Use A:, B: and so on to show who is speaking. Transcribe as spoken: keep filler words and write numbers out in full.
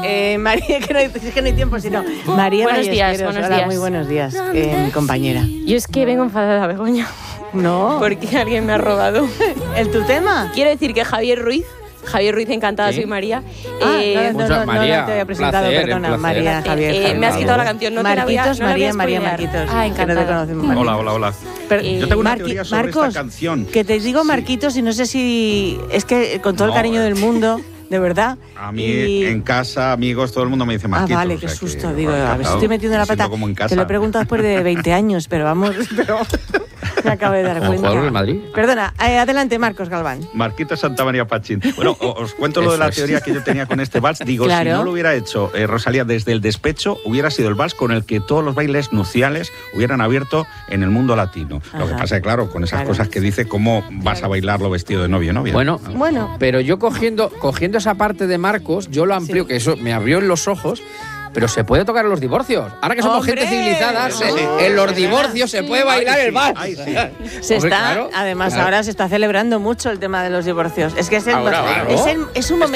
A: Eh, María, que no, hay, es que no hay tiempo, sino María
B: Buenos días,
A: Ballesteros.
B: buenos
A: Hola,
B: días.
A: muy buenos días, eh, mi compañera.
B: Yo es que vengo enfadada, Begoña.
A: No.
B: Porque alguien me ha robado.
A: ¿El tu tema?
B: Quiero decir que Javier Ruiz, Javier Ruiz, encantada,
C: ¿Sí?
B: soy María.
A: Ah,
B: eh,
A: no, no,
C: Muchas-
A: no, no,
C: María,
A: no te había presentado,
C: placer,
A: perdona,
C: un placer.
A: María, Javier.
B: eh,
A: Javier.
B: me has quitado la canción, no te la voy a,
A: Marquitos,
B: no la voy a
A: María, María
B: spoilear.
A: Marquitos.
B: Ah,
A: que no te
B: encantada.
A: conocemos. Marquitos.
D: Hola, hola, hola.
A: Pero,
B: Eh,
D: Yo tengo una
A: Marqui-
D: teoría sobre
A: Marcos,
D: esta canción.
A: que te digo
D: Sí.
A: Marquitos y no sé si... Es que con todo el
D: No,
A: cariño
D: eh.
A: del mundo, de verdad.
D: A mí,
A: y-
D: en casa, amigos, todo el mundo me dice
A: Ah,
D: Marquitos.
A: vale,
D: o
A: qué
D: sea
A: susto.
D: que,
A: Digo,
D: bueno,
A: a ver si
D: encantado.
A: estoy metiendo la
D: Me siento
A: pata.
D: como en casa.
A: Te lo he preguntado después de veinte años, pero vamos... Pero me acabo de dar
C: ¿Como
A: cuenta.
C: jugador del Madrid?
A: Perdona, eh, adelante, Marcos Galván.
D: Marquitos Santa María Pachín. Bueno, o- os cuento lo de la
C: Eso es.
D: teoría que yo tenía con este vals. Digo,
A: Claro.
D: si no lo hubiera hecho eh, Rosalía desde el despecho, hubiera sido el vals con el que todos los bailes nupciales hubieran abierto en el mundo latino. Lo que
A: Ajá.
D: pasa es, claro, con esas
A: Claro.
D: cosas que dice, ¿cómo vas a bailarlo vestido de novio o novia?
C: Bueno,
A: Bueno,
C: pero yo cogiendo, cogiendo esa parte de Marcos, yo lo amplío,
A: Sí.
C: que eso me abrió en los ojos. Pero se puede tocar en los divorcios. Ahora que somos
A: ¡Hombre!
C: gente civilizada, se-
A: Sí.
C: en los divorcios se puede bailar el vals.
D: Ay, sí.
A: se
C: Hombre,
A: está,
C: claro,
A: además
C: claro.
A: ahora se está celebrando mucho el tema de los divorcios. Es que es, el,
C: Ahora, claro.
A: es, el- es un momento